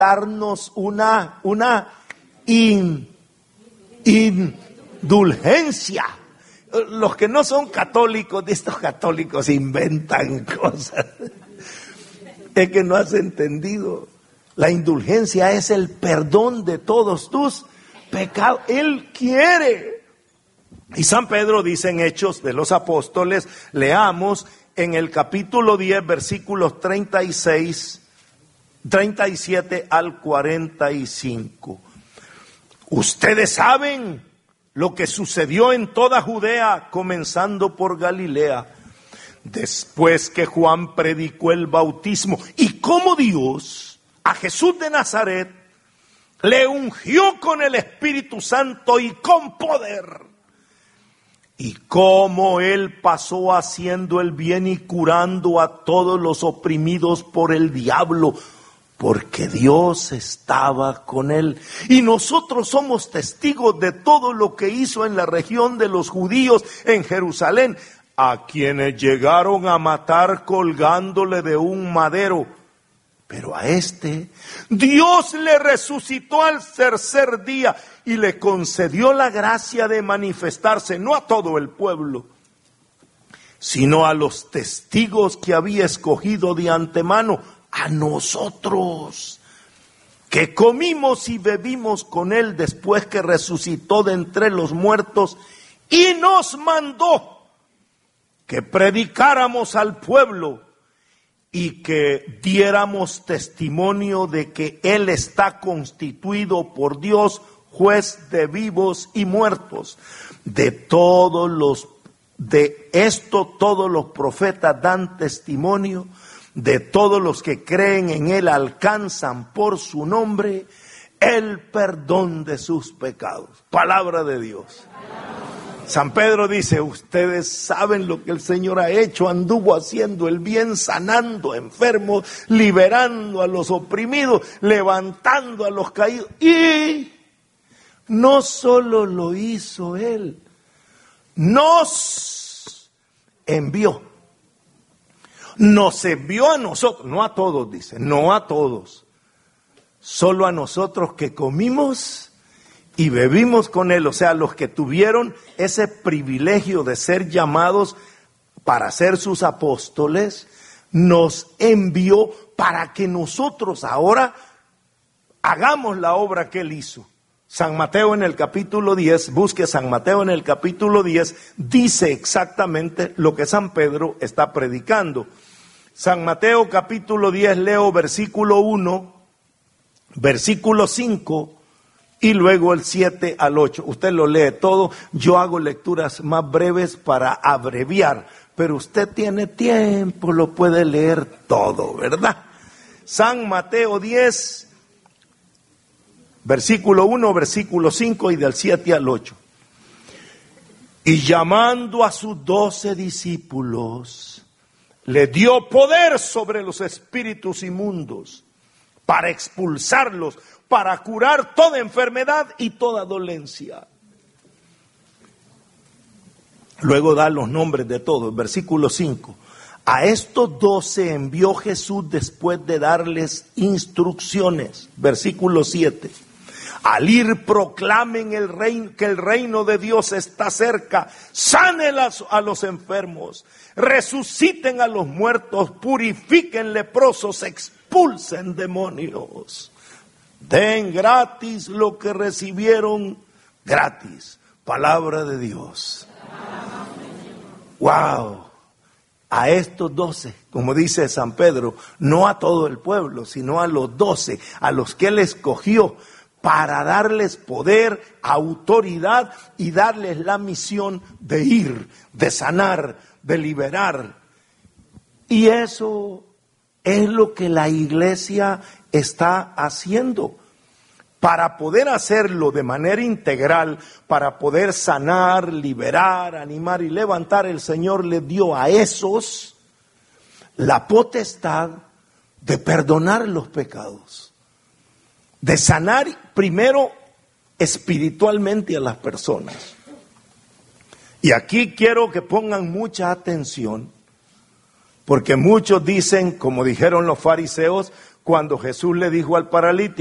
darnos una indulgencia. Los que no son católicos, de estos católicos inventan cosas. Es que no has entendido. La indulgencia es el perdón de todos tus pecados. Él quiere. Y San Pedro dice en Hechos de los Apóstoles, leamos en el capítulo 10, versículos 37 al 45. Ustedes saben lo que sucedió en toda Judea, comenzando por Galilea, después que Juan predicó el bautismo, y cómo Dios a Jesús de Nazaret le ungió con el Espíritu Santo y con poder, y cómo él pasó haciendo el bien y curando a todos los oprimidos por el diablo, porque Dios estaba con él. Y nosotros somos testigos de todo lo que hizo en la región de los judíos en Jerusalén, a quienes llegaron a matar colgándole de un madero. Pero a este Dios le resucitó al tercer día y le concedió la gracia de manifestarse, no a todo el pueblo, sino a los testigos que había escogido de antemano, a nosotros, que comimos y bebimos con él después que resucitó de entre los muertos, y nos mandó que predicáramos al pueblo y que diéramos testimonio de que él está constituido por Dios, juez de vivos y muertos. De esto todos los profetas dan testimonio. De todos los que creen en él alcanzan por su nombre el perdón de sus pecados. Palabra de Dios. San Pedro dice, ustedes saben lo que el Señor ha hecho, anduvo haciendo el bien, sanando enfermos, liberando a los oprimidos, levantando a los caídos. Y no solo lo hizo él, nos envió. Nos envió a nosotros, no a todos, dice, no a todos, solo a nosotros que comimos y bebimos con él, o sea, los que tuvieron ese privilegio de ser llamados para ser sus apóstoles, nos envió para que nosotros ahora hagamos la obra que él hizo. San Mateo en el capítulo 10, busque San Mateo en el capítulo 10, dice exactamente lo que San Pedro está predicando. San Mateo capítulo 10, leo versículo 1, versículo 5 y luego el 7 al 8. Usted lo lee todo, yo hago lecturas más breves para abreviar, pero usted tiene tiempo, lo puede leer todo, ¿verdad? San Mateo 10, versículo 1, versículo 5 y del 7 al 8. Y llamando a sus 12 discípulos, le dio poder sobre los espíritus inmundos para expulsarlos, para curar toda enfermedad y toda dolencia. Luego da los nombres de todos, versículo 5. A estos 12 envió Jesús después de darles instrucciones, versículo 7. Al ir proclamen que el reino de Dios está cerca, sanen a los enfermos, resuciten a los muertos, purifiquen leprosos, expulsen demonios. Den gratis lo que recibieron gratis. Palabra de Dios. Wow. A estos 12, como dice San Pedro, no a todo el pueblo, sino a los 12, a los que él escogió, para darles poder, autoridad y darles la misión de ir, de sanar, de liberar. Y eso es lo que la iglesia está haciendo. Para poder hacerlo de manera integral, para poder sanar, liberar, animar y levantar, el Señor le dio a esos la potestad de perdonar los pecados. De sanar primero espiritualmente a las personas. Y aquí quiero que pongan mucha atención, porque muchos dicen, como dijeron los fariseos, cuando Jesús le dijo al paralítico,